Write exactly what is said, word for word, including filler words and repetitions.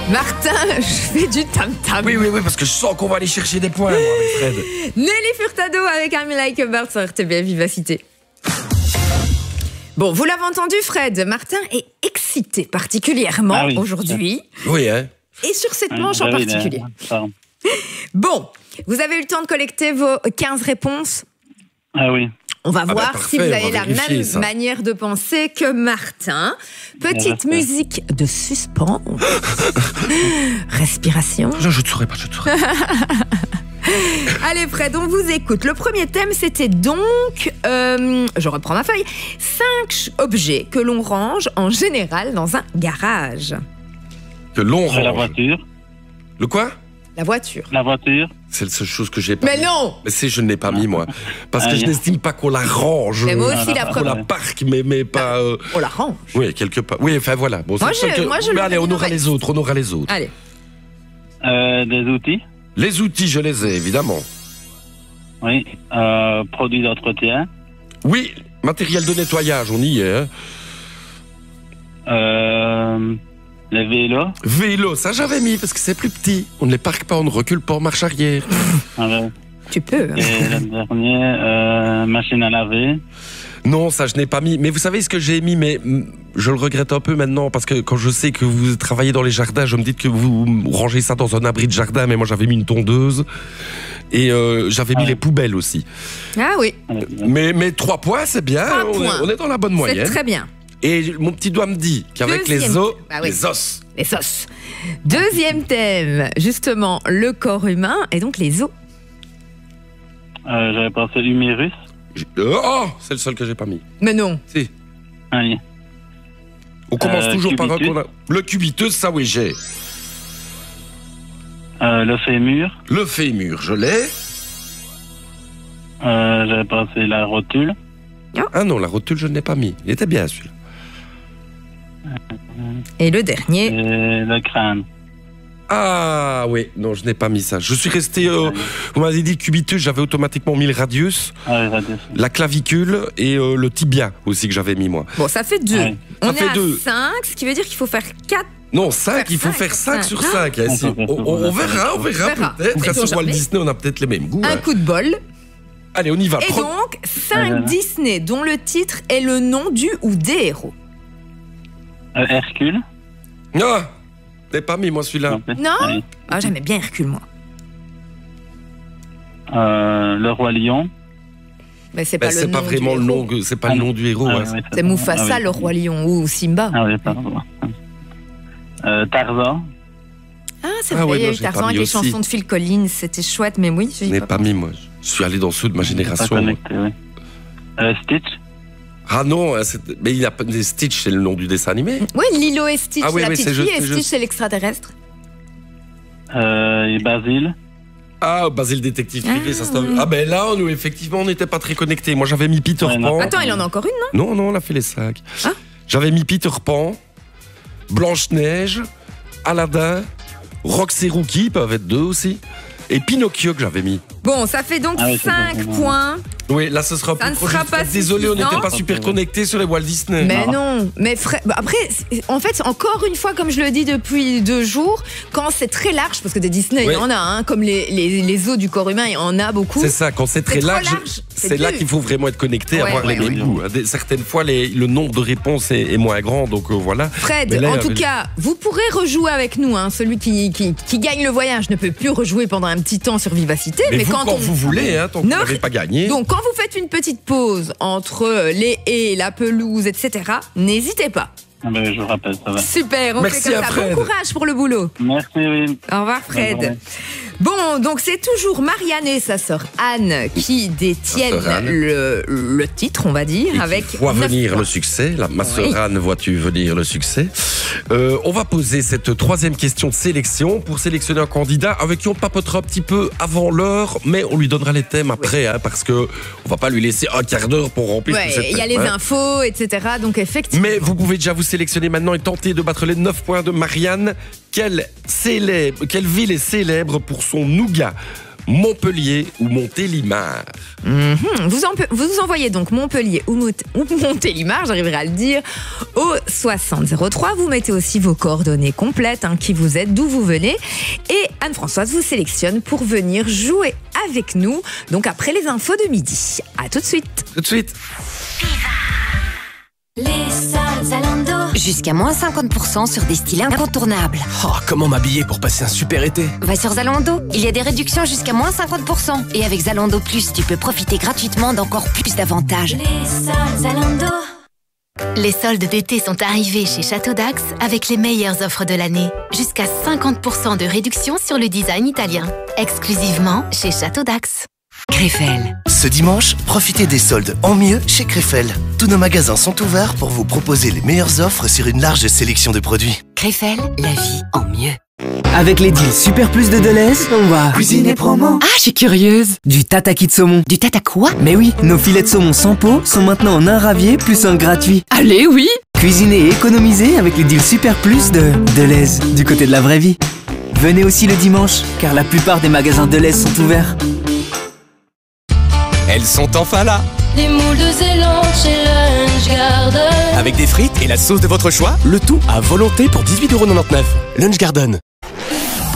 Martin, je fais du tam-tam. Oui, oui, oui, parce que je sens qu'on va aller chercher des points, moi, avec Fred. Nelly Furtado avec I'm Like a Bird sur R T B F Vivacité. Bon, vous l'avez entendu, Fred, Martin est excité particulièrement Ah oui. aujourd'hui. Oui, hein. Et sur cette Oui, manche en bah oui, particulier. là, pardon. Bon, vous avez eu le temps de collecter vos quinze réponses. Ah oui. On va bah, voir parfait, si vous on va avez la vérifier même ça. manière de penser que Martin. Petite Bien, musique de suspense. Respiration. Je ne saurais pas, je ne saurais pas. Allez Fred, on vous écoute. Le premier thème, c'était donc, euh, je reprends ma feuille, cinq objets que l'on range en général dans un garage. Que l'on Euh, La range. voiture. Le quoi? La voiture. La voiture. C'est la seule chose que j'ai pas Mais mis. non. Mais si, je ne l'ai pas mis, moi. Parce que Ah, je oui. n'estime pas qu'on la range. Mais moi Ah, aussi, la la On la première. parque, mais, mais pas... euh, On la range. Oui, quelque part. Oui, enfin, voilà. Bon, Moi, c'est le je- seul que- moi, je Mais le allez, mets on dans aura ma les liste. autres, on aura les autres. Allez. Euh, des outils. Les outils, je les ai, évidemment. Oui. Euh, produits d'entretien. Oui, matériel de nettoyage, on y est. Hein. Euh, les vélos. Vélo, ça j'avais mis parce que c'est plus petit. On ne les parque pas, on ne recule pas en marche arrière. Avec- Tu peux. hein. Et le dernier, euh, machine à laver. Non, ça je n'ai pas mis. Mais vous savez ce que j'ai mis, mais mm, je le regrette un peu maintenant parce que quand je sais que vous travaillez dans les jardins, je me dis que vous rangez ça dans un abri de jardin, mais moi j'avais mis une tondeuse et euh, j'avais mis Ah. les poubelles aussi. Ah oui, Mais, mais trois points, c'est bien. Trois on, est, points. on est dans la bonne c'est moyenne. très bien. Et mon petit doigt me dit qu'avec Deuxième. les os, Bah oui. les os. Les sauces. Deuxième thème, justement, le corps humain et donc les os. Euh, J'avais pensé humérus. J'ai- Oh, c'est le seul que j'ai pas mis. Mais non. Si. Ah oui. On commence Euh, toujours par un cubitus. qu'on a. Le cubitus, ça oui j'ai. Euh, le fémur. Le fémur, je l'ai. Euh, J'avais pensé la rotule. Ah non, la rotule, je ne l'ai pas mis. Il était bien celui-là. Et le Et dernier, le crâne. Ah oui, non, je n'ai pas mis ça. Je suis resté. euh, vous m'avez dit cubitus, j'avais automatiquement mis le radius, Ah oui, radius. la clavicule et euh, le tibia aussi que j'avais mis moi. bon, ça fait deux. Ouais. On Ça est fait à deux. cinq, ce qui veut dire qu'il faut faire quatre. Non, cinq, Faire il faut cinq, faire cinq cinq. sur Ah. cinq. hein, si- On peut faire on, on- on ça. verra, on verra, verra. peut-être. Sait-on Sur Walt jamais. Disney, on a peut-être les mêmes goûts. Un hein. coup de bol. Allez, on y va. Et Pro- donc, cinq Voilà. Disney dont le titre est le nom du ou des héros. Euh, Hercule. Ah, t'es pas mis moi celui-là. Non. Ah oui. Ah, j'aimais bien Hercule, moi. Euh, le roi lion. Mais c'est Ben, pas le c'est nom pas vraiment du le héros. nom, que- c'est pas Ah le non. nom du héros. Ah hein. oui, oui, C'est Mufasa, ah oui. le roi lion, ou Simba. Ah oui, pardon. Euh, Tarzan. Ah, c'est Ah vrai, ouais, il y a non, eu j'ai pas Tarzan avec mis les aussi. chansons de Phil Collins, c'était chouette, mais oui, Je j'y ai n'ai pas pas mis moi. Je suis allé dans ceux de ma Pas génération. moi. connecté, oui. Euh, Stitch. Ah non, hein, c'est- mais il a pas des Stitch, c'est le nom du dessin animé. Oui, Lilo et Stitch, Ah oui, la oui, petite c'est fille, juste- et c'est Stitch, juste. c'est l'extraterrestre. Euh, et Basile. Ah, Basile détective privé, Ah, ça c'est un- oui. Ah ben là, nous effectivement, on n'était pas très connectés. Moi, j'avais mis Peter Ouais, non. Pan. Attends, il en a encore une, non Non, non, on a fait les cinq. Ah. J'avais mis Peter Pan, Blanche-Neige, Aladdin, Rox et Rookie, peuvent être deux aussi, et Pinocchio que j'avais mis. Bon, ça fait donc Ah oui, c'est cinq bon, bon, bon. points. Oui, là, ce sera Ça plus ne proche. sera pas Désolé, on suffisant. n'était pas super connectés sur les Walt Disney. Mais Non. non, mais Fred- bah après, c'est- en fait, encore une fois, comme je le dis depuis deux jours, quand c'est très large, parce que des Disney, il Oui. y en a, hein, comme les, les, les os du corps humain, il y en a beaucoup. C'est ça, quand c'est très trop large, large, c'est c'est là dur. qu'il faut vraiment être connecté, Ouais, avoir ouais, les mêmes ouais. goûts. Des- Certaines fois, les- le nombre de réponses est, est moins grand, donc euh, voilà. Fred, Mais là, en il y tout avait- cas, vous pourrez rejouer avec nous. Hein. Celui qui, qui, qui gagne le voyage ne peut plus rejouer pendant un petit temps sur Vivacité. Mais, Mais, vous, quand, quand on... vous voulez, hein, tant que Ne- vous n'avez pas gagné. Donc, quand vous faites une petite pause entre les haies, la pelouse, et cetera, n'hésitez pas. Ah ben, je vous rappelle, ça va. Super, on Merci fait comme à ça. Fred. Bon courage pour le boulot. Merci, oui. Au revoir, Bonne journée. Fred. Bon, donc c'est toujours Marianne et sa sœur Anne qui détiennent sœur Anne. le, le titre, on va dire, Et avec qui voit neuf venir points. le succès. La, ma sœur Oui. Anne, vois-tu venir le succès. Euh, On va poser cette troisième question de sélection pour sélectionner un candidat avec qui on papotera un petit peu avant l'heure, mais on lui donnera les thèmes après, hein, parce que on va pas lui laisser un quart d'heure pour remplir Ouais, tous ces il y a thèmes, les hein. infos, et cetera. Donc effectivement. Mais vous pouvez déjà vous sélectionner maintenant et tenter de battre les neuf points de Marianne. Quelle, célèbre, quelle ville est célèbre pour son nougat? Montpellier ou Montélimar. Mhm. Vous, en, vous envoyez donc Montpellier ou, Mont, ou Montélimar, j'arriverai à le dire, au soixante zéro trois. Vous mettez aussi vos coordonnées complètes, hein, qui vous êtes, d'où vous venez. Et Anne-Françoise vous sélectionne pour venir jouer avec nous, donc après les infos de midi. À tout de suite. Tout de suite. Les soldes Zalando. Jusqu'à moins cinquante pour cent sur des styles incontournables. Oh, comment m'habiller pour passer un super été? Va sur Zalando, il y a des réductions jusqu'à moins cinquante pour cent. Et avec Zalando Plus, tu peux profiter gratuitement d'encore plus d'avantages. Les soldes Zalando. Les soldes d'été sont arrivés chez Château d'Axe avec les meilleures offres de l'année. Jusqu'à cinquante pour cent de réduction sur le design italien. Exclusivement chez Château d'Axe. Crefel. Ce dimanche, profitez des soldes en mieux chez Crefel. Tous nos magasins sont ouverts pour vous proposer les meilleures offres sur une large sélection de produits. Crefel, la vie en mieux. Avec les deals Super Plus de Deleuze, on va cuisiner promo. Ah, je suis curieuse. Du tataki de saumon. Du tata quoi? Mais oui, nos filets de saumon sans peau sont maintenant en un ravier plus un gratuit. Allez, oui. Cuisiner et économiser avec les deals Super Plus de Deleuze, du côté de la vraie vie. Venez aussi le dimanche, car la plupart des magasins Deleuze sont ouverts. Elles sont enfin là. Les moules de Zélande chez Lunch Garden. Avec des frites et la sauce de votre choix, le tout à volonté pour dix-huit euros quatre-vingt-dix-neuf. Lunch Garden.